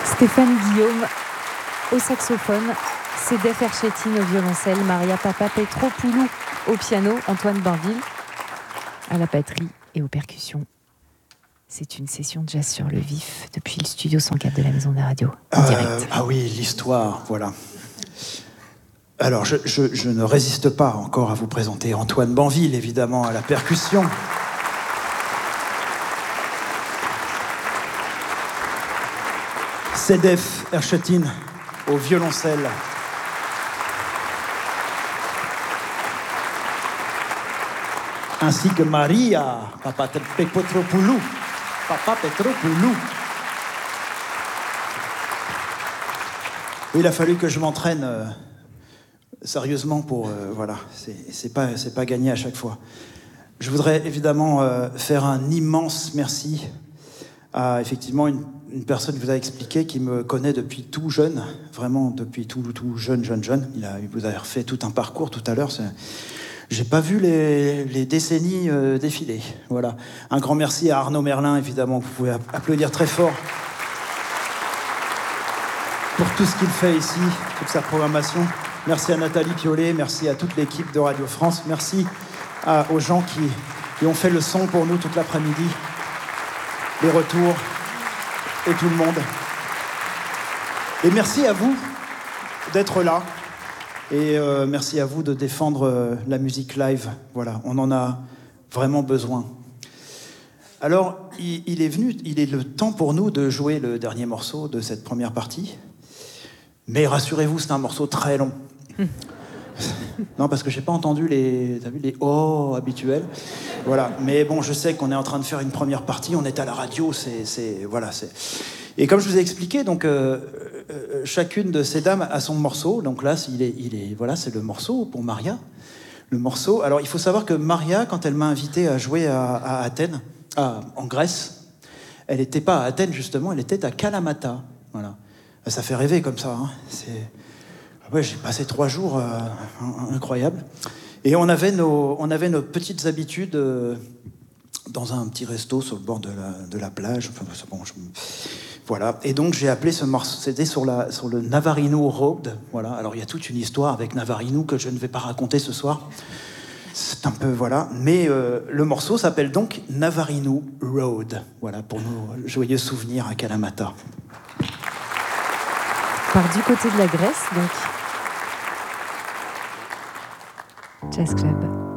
Stéphane Guillaume au saxophone, Sedef Erchettin au violoncelle, Maria Papapetropoulou au piano, Antoine Bainville à la batterie et aux percussions. C'est une session de jazz sur le vif depuis le studio 104 de la Maison de la Radio, en direct. Ah oui, l'histoire, voilà. Alors, je ne résiste pas encore à vous présenter Antoine Bainville, évidemment, à la percussion. Sedef Erchettin au violoncelle. Ainsi que Maria Papapetropoulou. Il a fallu que je m'entraîne sérieusement pour... voilà, c'est pas gagné à chaque fois. Je voudrais évidemment faire un immense merci à effectivement une personne qui vous a expliqué, qui me connaît depuis tout jeune, vraiment depuis tout jeune. Il vous a refait tout un parcours tout à l'heure. J'ai pas vu les décennies défiler. Voilà. Un grand merci à Arnaud Merlin, évidemment, que vous pouvez applaudir très fort pour tout ce qu'il fait ici, toute sa programmation. Merci à Nathalie Piolet, merci à toute l'équipe de Radio France, merci aux gens qui ont fait le son pour nous toute l'après-midi, les retours et tout le monde. Et merci à vous d'être là. Et merci à vous de défendre la musique live. Voilà, on en a vraiment besoin. Alors, il est le temps pour nous de jouer le dernier morceau de cette première partie. Mais rassurez-vous, c'est un morceau très long. Non, parce que j'ai pas entendu les oh habituels. Voilà. Mais bon, je sais qu'on est en train de faire une première partie. On est à la radio. Voilà. Et comme je vous ai expliqué, donc chacune de ces dames a son morceau. Donc là, voilà, c'est le morceau pour Maria. Le morceau. Alors, il faut savoir que Maria, quand elle m'a invité à jouer à Athènes, en Grèce, elle n'était pas à Athènes justement, elle était à Kalamata. Voilà. Ça fait rêver comme ça. Hein. Ouais, j'ai passé 3 jours incroyables. Et on avait nos petites habitudes dans un petit resto sur le bord de la plage. Enfin, bon, voilà. Et donc j'ai appelé ce morceau, c'était sur le Navarino Road. Voilà. Alors il y a toute une histoire avec Navarino que je ne vais pas raconter ce soir. C'est un peu voilà. Mais le morceau s'appelle donc Navarino Road. Voilà, pour nos joyeux souvenirs à Kalamata. Par du côté de la Grèce, donc. Jazz Club.